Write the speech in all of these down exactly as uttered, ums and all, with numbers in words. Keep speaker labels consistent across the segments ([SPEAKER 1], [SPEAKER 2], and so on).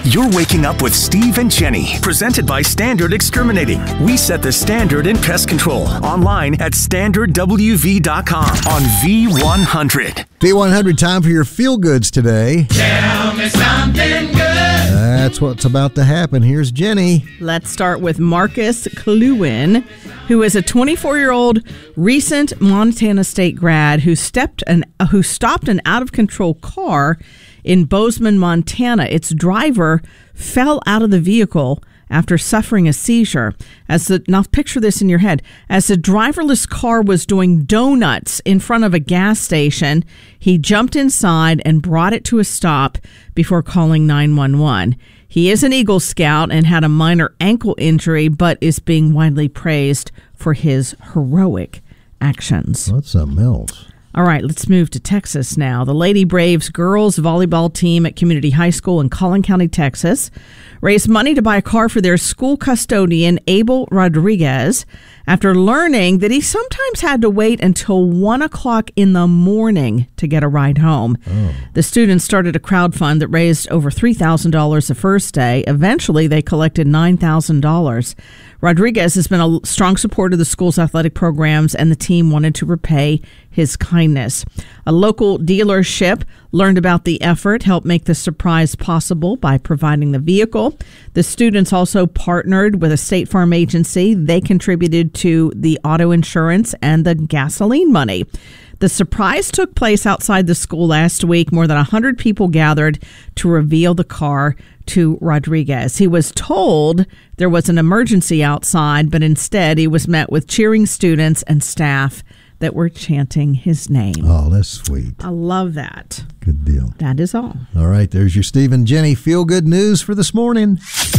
[SPEAKER 1] You're waking up with Steve and Jenny, presented by Standard Exterminating. We set the standard in pest control. Online at standard w v dot com on V one hundred.
[SPEAKER 2] V one hundred, time for your feel-goods today.
[SPEAKER 3] Tell me something good.
[SPEAKER 2] That's what's about to happen. Here's Jenny.
[SPEAKER 4] Let's start with Marcus Cluin, who is a twenty-four-year-old recent Montana State grad who stepped an who stopped an out-of-control car in Bozeman, Montana. Its driver fell out of the vehicle after suffering a seizure. As the, now picture this in your head. As the driverless car was doing donuts in front of a gas station, he jumped inside and brought it to a stop before calling nine one one. He is an Eagle Scout and had a minor ankle injury, but is being widely praised for his heroic actions.
[SPEAKER 2] That's something else.
[SPEAKER 4] All right, let's move to Texas now. The Lady Braves girls volleyball team at Community High School in Collin County, Texas, raised money to buy a car for their school custodian, Abel Rodriguez, after learning that he sometimes had to wait until one o'clock in the morning to get a ride home. Oh. The students started a crowdfund that raised over three thousand dollars the first day. Eventually, they collected nine thousand dollars. Rodriguez has been a strong supporter of the school's athletic programs, and the team wanted to repay his kindness. A local dealership learned about the effort, helped make the surprise possible by providing the vehicle. The students also partnered with a State Farm agency. They contributed to the auto insurance and the gasoline money. The surprise took place outside the school last week. More than one hundred people gathered to reveal the car to Rodriguez. He was told there was an emergency outside, but instead he was met with cheering students and staff that were chanting his name.
[SPEAKER 2] Oh, that's sweet.
[SPEAKER 4] I love that.
[SPEAKER 2] Good deal.
[SPEAKER 4] That is all.
[SPEAKER 2] All right, there's your Steve and Jenny feel-good news for this morning.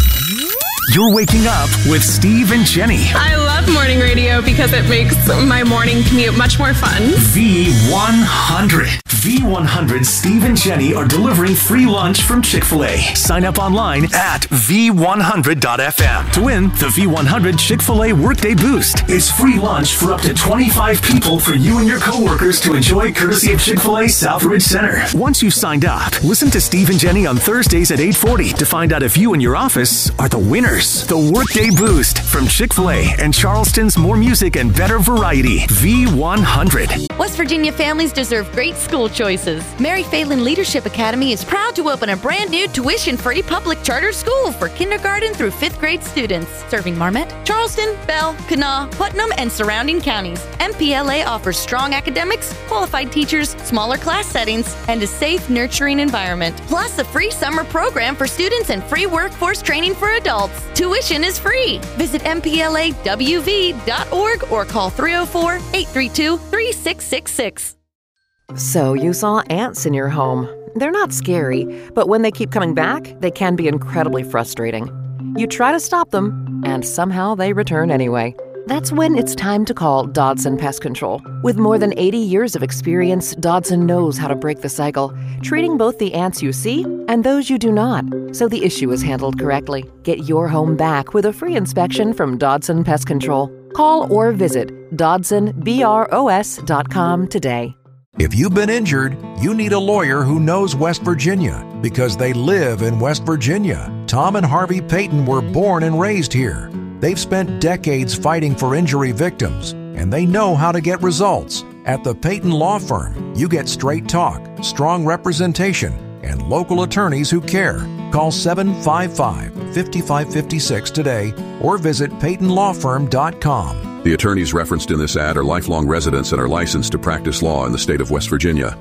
[SPEAKER 1] You're waking up with Steve and Jenny.
[SPEAKER 5] I love morning radio because it makes my morning commute much more fun.
[SPEAKER 1] V one hundred. V one hundred Steve and Jenny are delivering free lunch from Chick-fil-A. Sign up online at v one hundred dot f m to win the V one hundred Chick-fil-A Workday Boost. It's free lunch for up to twenty-five people for you and your coworkers to enjoy, courtesy of Chick-fil-A Southridge Center. Once you've signed up, listen to Steve and Jenny on Thursdays at eight forty to find out if you and your office are the winners. The Workday Boost from Chick-fil-A and Charleston's more music and better variety. V one hundred.
[SPEAKER 6] West Virginia families deserve great school choices. Mary Phelan Leadership Academy is proud to open a brand new tuition-free public charter school for kindergarten through fifth grade students, serving Marmette, Charleston, Bell, Kanawha, Putnam, and surrounding counties. M P L A offers strong academics, qualified teachers, smaller class settings, and a safe, nurturing environment. Plus, a free summer program for students and free workforce training for adults. Tuition is free. Visit m p l a w v dot org or call three oh four, eight three two, three six six six.
[SPEAKER 7] So you saw ants in your home. They're not scary, but when they keep coming back, they can be incredibly frustrating. You try to stop them, and somehow they return anyway. That's when it's time to call Dodson Pest Control. With more than eighty years of experience, Dodson knows how to break the cycle, treating both the ants you see and those you do not, so the issue is handled correctly. Get your home back with a free inspection from Dodson Pest Control. Call or visit dodson bros dot com today.
[SPEAKER 8] If you've been injured, you need a lawyer who knows West Virginia because they live in West Virginia. Tom and Harvey Payton were born and raised here. They've spent decades fighting for injury victims, and they know how to get results. At the Payton Law Firm, you get straight talk, strong representation, and local attorneys who care. Call seven five five, five five five six today or visit payton law firm dot com.
[SPEAKER 9] The attorneys referenced in this ad are lifelong residents and are licensed to practice law in the state of West Virginia.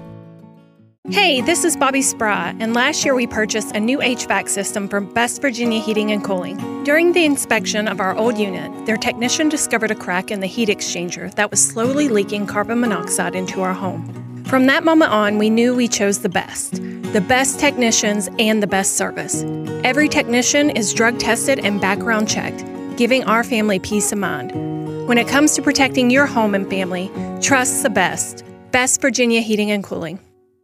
[SPEAKER 10] Hey, this is Bobby Sprott, and last year we purchased a new H V A C system from West Virginia Heating and Cooling. During the inspection of our old unit, their technician discovered a crack in the heat exchanger that was slowly leaking carbon monoxide into our home. From that moment on, we knew we chose the best. The best technicians and the best service. Every technician is drug tested and background checked, giving our family peace of mind. When it comes to protecting your home and family, trust the best. West Virginia Heating and Cooling.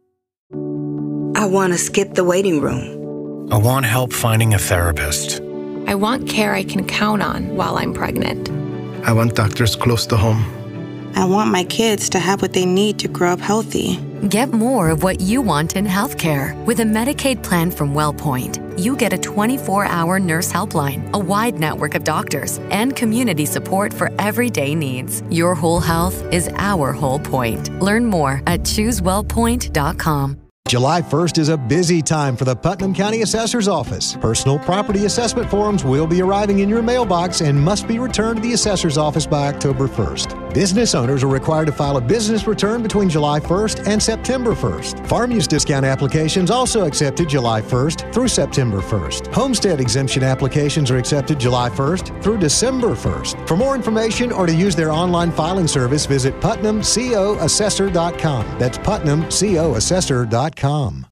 [SPEAKER 11] I want to skip the waiting room.
[SPEAKER 12] I want help finding a therapist.
[SPEAKER 13] I want care I can count on while I'm pregnant.
[SPEAKER 14] I want doctors close to home.
[SPEAKER 15] I want my kids to have what they need to grow up healthy.
[SPEAKER 16] Get more of what you want in healthcare with a Medicaid plan from WellPoint. you get a twenty-four hour nurse helpline, a wide network of doctors, and community support for everyday needs. Your whole health is our whole point. Learn more at choose well point dot com.
[SPEAKER 17] July first is a busy time for the Putnam County Assessor's Office. Personal property assessment forms will be arriving in your mailbox and must be returned to the Assessor's Office by October first. Business owners are required to file a business return between July first and September first. Farm use discount applications also accepted July first through September first. Homestead exemption applications are accepted July first through December first. For more information or to use their online filing service, visit putnam co assessor dot com. That's putnam co assessor dot com.